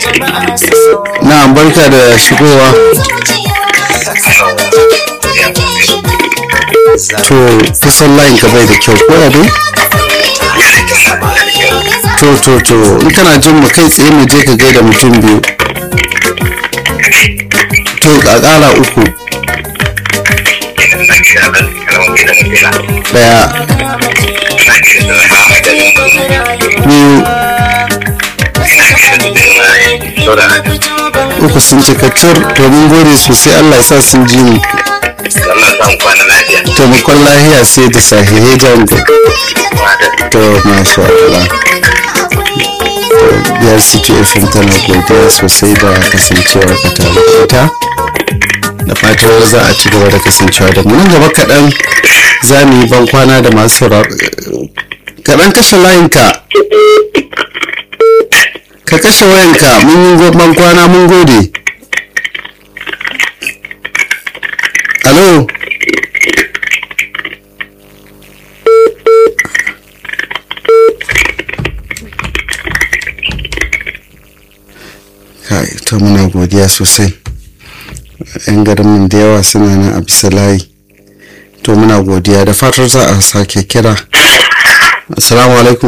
na barka da shigowa. To kusan layin ka bai da kyau ko ya dai? To in kana jin mu kai tsaye mu je ka gaida mutum biyu. To a ƙara uku. Daya. Biyu. Uku sun cika cur domin gode sosai, Allah ya sa sun ji ni. Taimakon lahiya sai da sahihe jango. To masha Allah. Biyar CTFM tana godiya sosai da kasancewar ka tare da ita. Da fatan za a ci gaba da kasancewa da mu. Nan gaba kaɗan za mu yi ban kwana da masu sauraro. Kaɗan kashe layinka. Ka kashe wayanka, mun yi ban kwana mun gode. Alo. Kai, to muna godiya sosai. Yan garin mun da yawa suna nan a bisa layi. To muna godiya da fatar za a sake kira. Assalamu alaikum.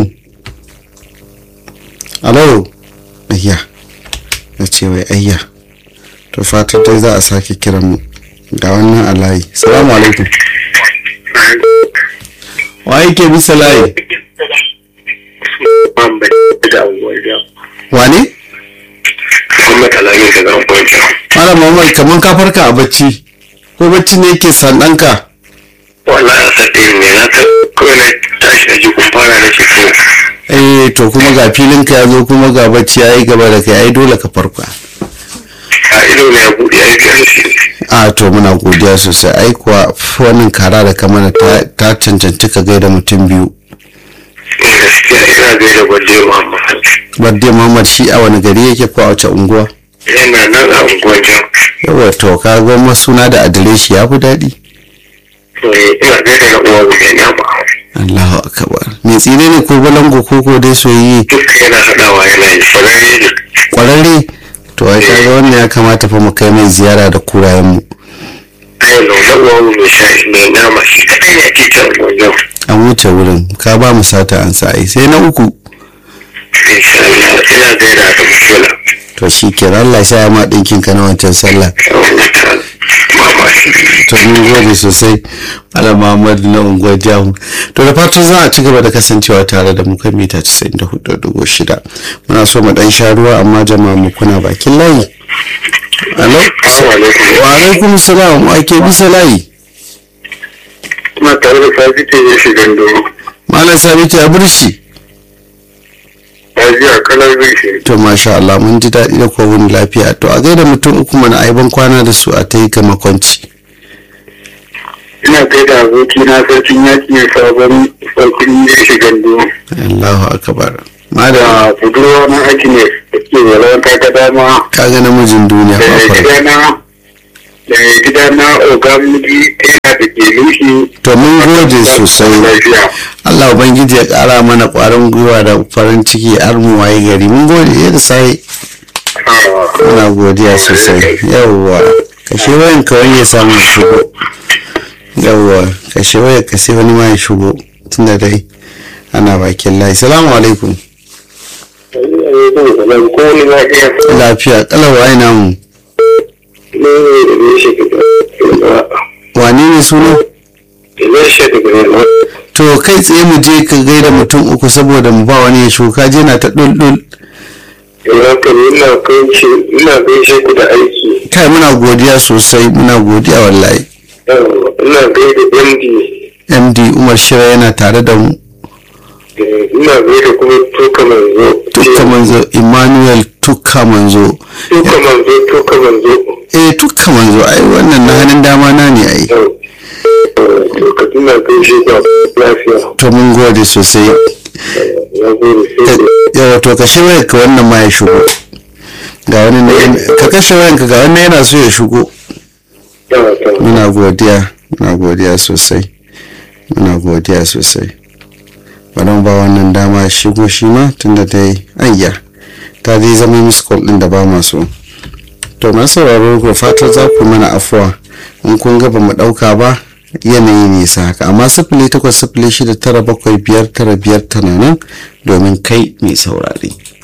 Alo. Ayya. Na ce wai ayya. To fatar dai za a sake kira mu. Ga wannan a layi. Assalamu alaikum. Wa yake bisa layi? Wane? Malam Muhammad, kaman ka farka a bacci ko bacci ne yake sandanka? Wallahi sai ne na ta kawai tashi da jikun fara da shi. To kuma ga filinka ya zo kuma ga bacci yayi gaba da kai, ai dole ka farka. A ido ne ya buɗe ya biyan shi. To muna godiya sosai, ai kuwa wannan kara da kamar ta cancanci ka gaida mutum biyu. Gaskiya ina gaida Badde Muhammad. Badde Muhammad shi a wani gari yake ko a wace unguwa? Yana nan a unguwar Jan. Yawa to ka goma suna da adireshi ya fi daɗi. Ina gaida na uwa mai nama. Allahu akbar. Me tsire ne ko balango ko dai soyayye? Duka yana haɗawa yana yi kwararre ne. Kwararre? To ai kaga wannan ya kamata fa mu kai mai ziyara da kurayen mu. Ai na uwa mai nama shi kaɗai ne ke can wajen. An wuce wurin ka ba mu sata an sa ai sai na uku. Insha Allah ina gaida da mutula. To shi kenan Allah ya sa ma ɗinkin ka na wancan sallah. To mun gode sosai Malam Muhammad na unguwar Jamu. To da fatan za a ci gaba da kasancewa tare da mu kan mita 94.6. Muna so mu dan sha ruwa amma jama'a mu kuna bakin layi. Alo. Wa alaikum salam. Wa ke bisa layi? Kuma tare da Sabita ya shiga ndo. Malam Sabita ya burshi. Lafiya kalar birshi. To masha Allah mun ji daɗi da kowane lafiya. To a gaida mutum uku mana aiban kwana da su a ta yi ga makwanci. Ina gaida aboki na sarkin yaki ne sabon sarkin ya shiga ndo. Allahu akbar. Da budurwa na aiki ne da ke walawanta ta dama. Ka ga namijin duniya ba farko. Da gidana ogamiji yana da ke lushi. To mun gode sosai. Allah ubangiji ya kara mana kwarin gwiwa da farin ciki har mu waye gari. Mun gode yadda sai. Muna godiya sosai. Yawwa kashe wayan ka wani ya samu shigo. Yawwa kashe wayan ka sai wani ma ya shigo tunda dai ana bakin layi. Assalamu alaikum. Lafiya kalawa ina mu. Wane ne suna? To kai tsaye mu je ka gaida mutum uku saboda mu ba wani ya shuka je na ta dul. Ina gaishe ku da aiki. Kai muna godiya sosai, muna godiya wallahi. Ina gaida MD Umar Shira yana tare da mu. Ina gaida kuma Tuka Manzo. Emmanuel Tuka Manzo. Tuka Manzo ai wannan na hannun dama na ne ai. To mun gode sosai. Yawa to kashe wayar ka wannan ma ya shigo. Ga wani ne ka kashe wayar ka ga wannan yana so ya shigo. Muna godiya sosai. Bari ba wannan dama shigo shi ma tunda dai ayya ta dai zama miss call din da ba masu. To masu sauraro ko fatar za ku mana afuwa in kun ga ba mu dauka ba yanayi ne sa haka, amma 0806975595 tana nan domin kai mai saurare.